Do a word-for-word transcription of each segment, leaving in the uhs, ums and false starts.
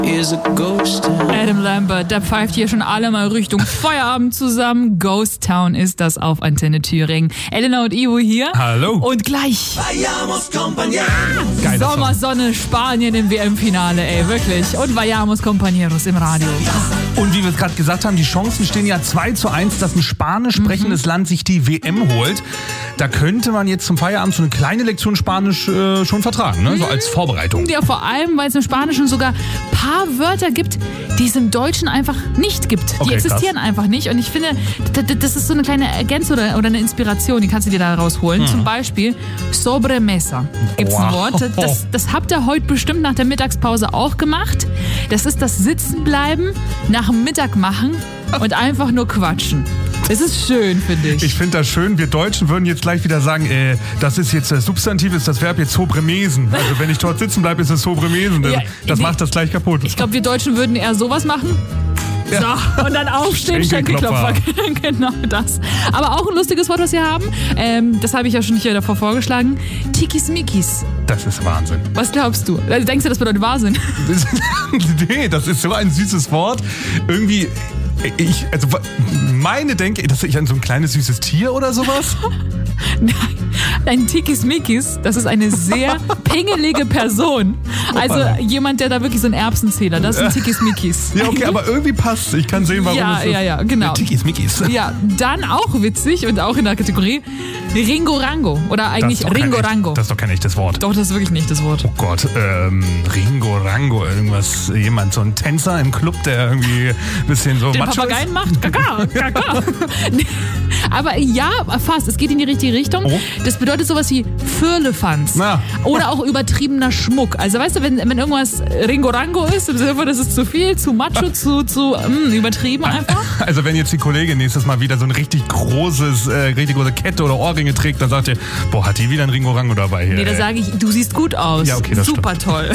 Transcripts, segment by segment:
is a ghost town. Adam Lambert, der pfeift hier schon alle mal Richtung Feierabend zusammen. Ghost Town ist das auf Antenne Thüringen. Elena und Ivo hier. Hallo. Und gleich Vayamos, compañeros. Geiler Sommersonne, Spanien im W M-Finale, ey, wirklich. Und Vayamos Compañeros im Radio. Und wie wir es gerade gesagt haben, die Chancen stehen ja zwei zu eins, dass ein spanisch sprechendes mhm. Land sich die W M holt. Da könnte man jetzt zum Feierabend so eine kleine Lektion Spanisch äh, schon vertragen, ne? So als Vorbereitung. Ja, vor allem, weil es im Spanischen sogar ein paar Wörter gibt, die es im Deutschen einfach nicht gibt. Die Okay, existieren krass. einfach nicht. Und ich finde, das ist so eine kleine Ergänzung oder, oder eine Inspiration, die kannst du dir da rausholen. Hm. Zum Beispiel Sobremesa gibt es ein Wow. Wort. Das, das habt ihr heute bestimmt nach der Mittagspause auch gemacht. Das ist das Sitzenbleiben nach dem Mittag machen und einfach nur quatschen. Das ist schön, finde ich. Ich finde das schön. Wir Deutschen würden jetzt gleich wieder sagen, äh, das ist jetzt das Substantiv, ist das Verb jetzt sobremesen. Also wenn ich dort sitzen bleibe, ist es sobremesen. Das, Ja, das nee. macht das gleich kaputt. Ich glaube, wir Deutschen würden eher sowas machen. Ja. So, und dann aufstehen, Schenkelklopfer. Schenkelklopfer. Genau das. Aber auch ein lustiges Wort, was wir haben. Ähm, das habe ich ja schon hier davor vorgeschlagen. Tikismikis. Das ist Wahnsinn. Was glaubst du? Also, denkst du, das bedeutet Wahnsinn? Das, nee, das ist so ein süßes Wort. Irgendwie, ich, also meine Denke, dass ich an so ein kleines süßes Tier oder sowas? Nein. Ein Tikismikis, das ist eine sehr pingelige Person. Also jemand, der da wirklich so einen Erbsenzähler, das ist ein Tikismikis. Ja, okay, aber irgendwie passt. Ich kann sehen, warum Ja, es ist. ja, ja, genau. Tikis-Mikis. Ja, dann auch witzig und auch in der Kategorie Ringo-Rango. Oder eigentlich Das ist doch kein Ringo-Rango. echt- Das ist doch kein echtes Wort. Doch, das ist wirklich nicht das Wort. Oh Gott, ähm, Ringo Rango, irgendwas, jemand, so ein Tänzer im Club, der irgendwie ein bisschen so Den macho Papageien ist. macht? Kaka, kaka. Nee, aber ja, fast. Es geht in die richtige Richtung. Oh. Das bedeutet sowas wie Firlefanz. Na. Oder auch übertriebener Schmuck. Also weißt du, wenn, wenn irgendwas Ringo-Rango ist, im Sinne von, das ist zu viel, zu macho, zu, zu mm, übertrieben einfach. Also wenn jetzt die Kollegin nächstes Mal wieder so ein richtig großes, äh, richtig große Kette oder Ohrringe trägt, dann sagt ihr, boah, hat die wieder ein Ringo Rango dabei hier. Nee, da ey. sage ich, du siehst gut aus. Ja, okay, das Super toll.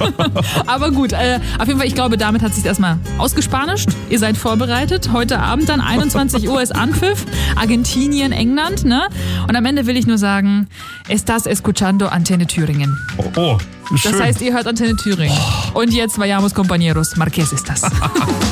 Aber gut, äh, auf jeden Fall, ich glaube, damit hat sich erstmal ausgespanischt. Ihr seid vorbereitet. Heute Abend dann einundzwanzig Uhr ist Anpfiff. Argentinien, England, ne? Und am Ende will ich nur sagen, estás escuchando Antenne Thüringen. Oh, oh schön. Das heißt, ihr hört Antenne Thüringen. Und jetzt Vayamos Compañeros. Marqués ist das.